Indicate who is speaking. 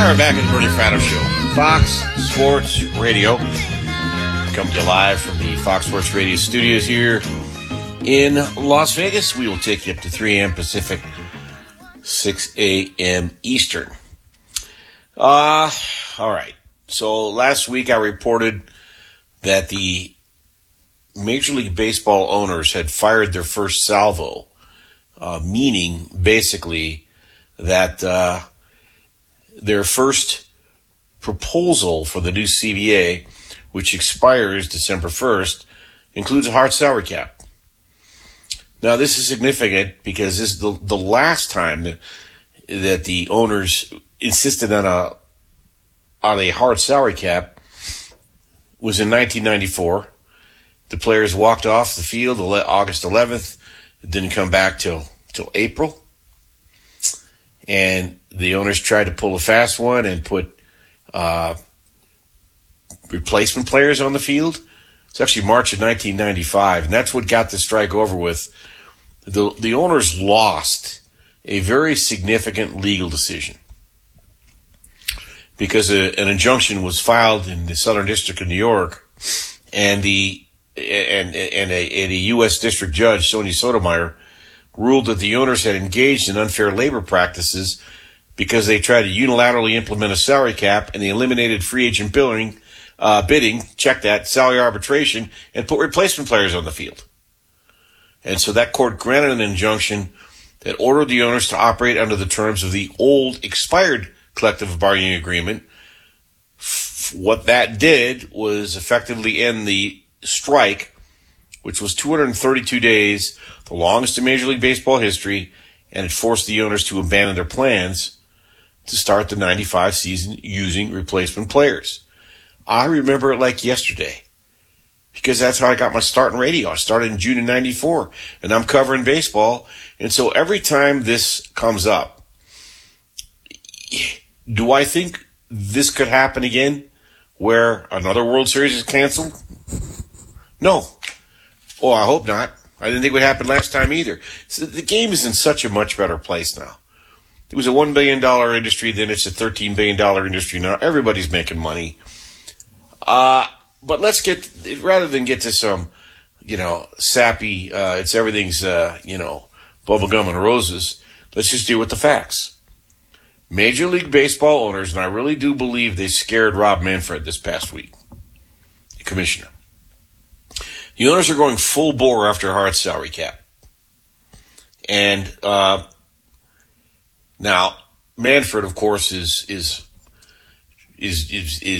Speaker 1: We're back at the Bernie Fratto Show. Fox Sports Radio. Coming to you live from the Fox Sports Radio studios here in Las Vegas. We will take you up to 3 a.m. Pacific, 6 a.m. Eastern. All right. So last week I reported that the Major League Baseball owners had fired their first salvo, meaning basically that their first proposal for the new CBA, which expires December 1st, includes a hard salary cap. Now, this is significant because this is the last time that the owners insisted on a hard salary cap was in 1994. The players walked off the field August 11th. It didn't come back till April. And the owners tried to pull a fast one and put replacement players on the field. It's actually March of 1995, and that's what got the strike over with. The owners lost a very significant legal decision because an injunction was filed in the Southern District of New York, and a U.S. District Judge, Sonia Sotomayor, ruled that the owners had engaged in unfair labor practices because they tried to unilaterally implement a salary cap and they eliminated free agent bidding, check that, salary arbitration, and put replacement players on the field. And so that court granted an injunction that ordered the owners to operate under the terms of the old expired collective bargaining agreement. What that did was effectively end the strike, which was 232 days, the longest in Major League Baseball history, and it forced the owners to abandon their plans to start the 95 season using replacement players. I remember it like yesterday because that's how I got my start in radio. I started in June of 94, and I'm covering baseball. And so every time this comes up, do I think this could happen again where another World Series is canceled? No. Oh, I hope not. I didn't think it would happen last time either. So the game is in such a much better place now. It was a $1 billion industry, then it's a $13 billion industry now. Everybody's making money. But rather than get to some, sappy, everything's bubblegum and roses, let's just deal with the facts. Major League Baseball owners, and I really do believe they scared Rob Manfred this past week, the commissioner. The owners are going full bore after a hard salary cap. And now Manfred, of course, is